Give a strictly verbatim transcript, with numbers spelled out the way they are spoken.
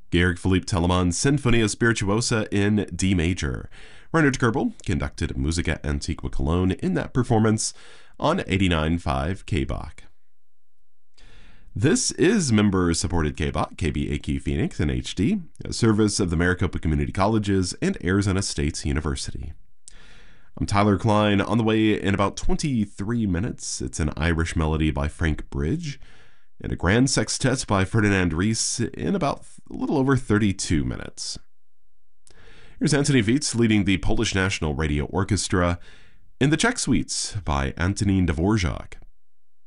Georg Philipp Telemann Sinfonia Spirituosa in D major. Reinhard Goebel conducted Musica Antiqua Cologne in that performance on eighty-nine point five K B A C. This is member-supported K B A C, K B A Q Phoenix in H D, a service of the Maricopa Community Colleges and Arizona State University. I'm Tyler Klein, on the way in about twenty-three minutes. It's an Irish melody by Frank Bridge, and a grand sextet by Ferdinand Ries in about a little over thirty-two minutes. Here's Antoni Witte leading the Polish National Radio Orchestra in the Czech Suites by Antonín Dvorak.